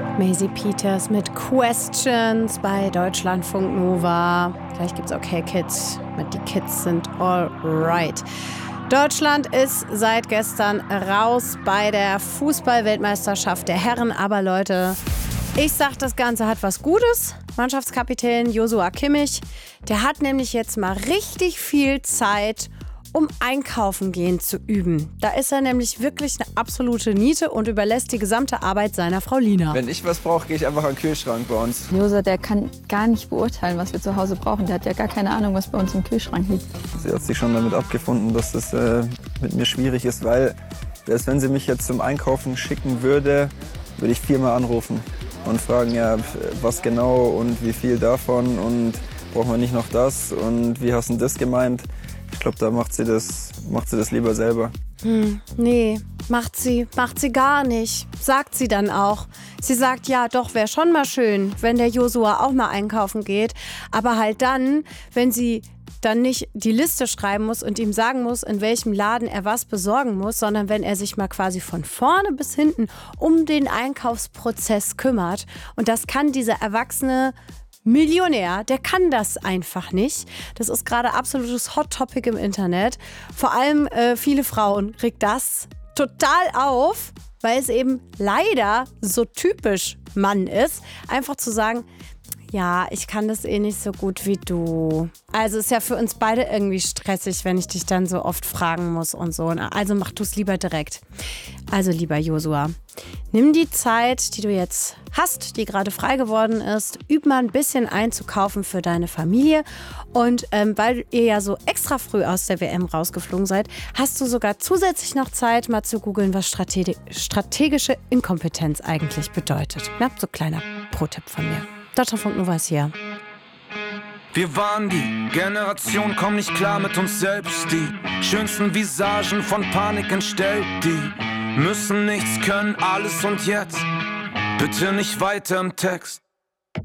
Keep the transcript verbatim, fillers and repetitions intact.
Maisie Peters mit Questions bei Deutschlandfunk Nova. Gleich gibt's Okay Kids mit Die Kids sind alright. Deutschland ist seit gestern raus bei der Fußball-Weltmeisterschaft der Herren. Aber Leute, ich sag, das Ganze hat was Gutes. Mannschaftskapitän Joshua Kimmich, der hat nämlich jetzt mal richtig viel Zeit, um einkaufen gehen zu üben. Da ist er nämlich wirklich eine absolute Niete und überlässt die gesamte Arbeit seiner Frau Lina. Wenn ich was brauche, gehe ich einfach an den Kühlschrank bei uns. Josa, der kann gar nicht beurteilen, was wir zu Hause brauchen. Der hat ja gar keine Ahnung, was bei uns im Kühlschrank liegt. Sie hat sich schon damit abgefunden, dass das äh, mit mir schwierig ist, weil selbst wenn sie mich jetzt zum Einkaufen schicken würde, würde ich viermal anrufen und fragen, ja, was genau und wie viel davon und brauchen wir nicht noch das und wie hast du das gemeint? Ich glaube, da macht sie das, macht sie das lieber selber. Hm, nee, macht sie, macht sie gar nicht. Sagt sie dann auch. Sie sagt, ja, doch, wäre schon mal schön, wenn der Joshua auch mal einkaufen geht. Aber halt dann, wenn sie dann nicht die Liste schreiben muss und ihm sagen muss, in welchem Laden er was besorgen muss, sondern wenn er sich mal quasi von vorne bis hinten um den Einkaufsprozess kümmert. Und das kann dieser erwachsene Millionär, der kann das einfach nicht. Das ist gerade absolutes Hot Topic im Internet. Vor allem äh, viele Frauen regt das total auf, weil es eben leider so typisch Mann ist, einfach zu sagen, ja, ich kann das eh nicht so gut wie du. Also ist ja für uns beide irgendwie stressig, wenn ich dich dann so oft fragen muss und so. Also mach du es lieber direkt. Also lieber Joshua, nimm die Zeit, die du jetzt hast, die gerade frei geworden ist, üb mal ein bisschen einzukaufen für deine Familie. Und ähm, weil ihr ja so extra früh aus der W M rausgeflogen seid, hast du sogar zusätzlich noch Zeit, mal zu googeln, was strate- strategische Inkompetenz eigentlich bedeutet. Ja, so kleiner Pro-Tipp von mir. Deutschlandfunk Nova ist hier. Wir waren die Generation, komm nicht klar mit uns selbst. Die schönsten Visagen von Panik entstellt. Die müssen nichts können, alles und jetzt. Bitte nicht weiter im Text.